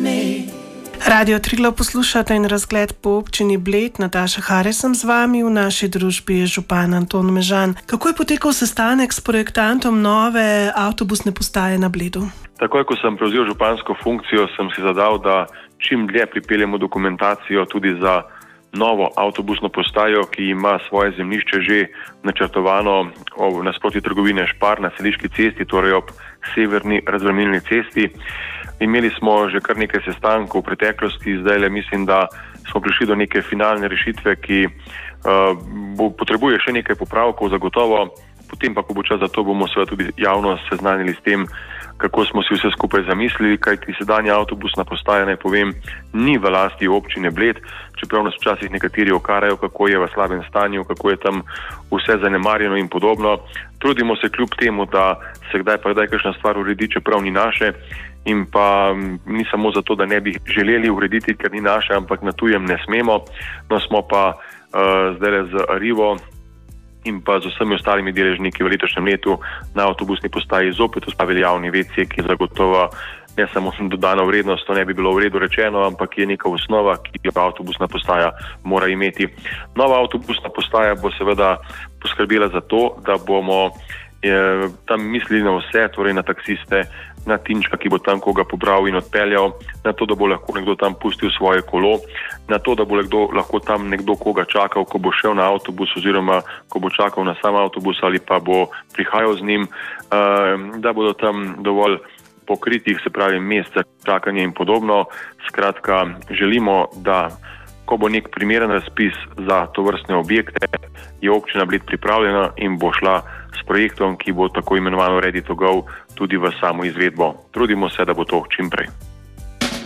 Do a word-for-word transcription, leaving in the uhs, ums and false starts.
Radio Triglav poslušate in razgled po občini Bled. Nataša Hare sem z vami, v naši družbi je župan Anton Mežan. Kako je potekal sestanek s projektantom nove avtobusne postaje na Bledu? Takoj, ko sem prevzel župansko funkcijo, sem si zadal, da čim dlje pripeljemo dokumentacijo tudi za novo avtobusno postajo, ki ima svoje zemljišče že načrtovano nasproti trgovine Špar na Seliški cesti, torej ob severni razbremenilni cesti. Imeli smo že kar nekaj sestankov v preteklosti, zdaj le mislim, da smo prišli do neke finalne rešitve, ki uh, bo, potrebuje še nekaj popravkov zagotovo, potem pa, ko bo čas za to, bomo seveda tudi javnost seznanili s tem, kako smo si vse skupaj zamislili, kajti sedanja avtobusna postaja, naj povem, ni v lasti občine Bled, čeprav nas včasih nekateri okarajo, kako je v slabem stanju, kako je tam vse zanemarjeno in podobno. Trudimo se kljub temu, da se kdaj pa kdaj kakšna stvar uredi, čeprav ni naše, in pa ni samo zato, da ne bi želeli urediti, ker ni naše, ampak na tujem ne smemo. No, smo pa uh, zdaj z Arrivo in pa z vsemi ostalimi deležniki v letošnjem letu na avtobusni postaji zopet ustavili javni ve ce, ki zagotovo ne samo dodano vrednost, to ne bi bilo v redu rečeno, ampak je neka osnova, ki jo avtobusna postaja mora imeti. Nova avtobusna postaja bo seveda poskrbela za to, da bomo eh, tam mislili na vse, torej na taksiste, na Tinčka, ki bo tam koga pobral in odpeljal, na to, da bo lahko nekdo tam pustil svoje kolo, na to, da bo nekdo, lahko tam nekdo koga čakal, ko bo šel na avtobus oziroma ko bo čakal na sam avtobus ali pa bo prihajal z njim, da bodo tam dovolj pokritih, se pravi, mest za čakanje in podobno. Skratka, želimo, da ko bo nek primeren razpis za tovrstne objekte, je občina Bled pripravljena in bo šla s projektom, ki bo tako imenovano ready to go, tudi v samo izvedbo. Trudimo se, da bo to čim prej.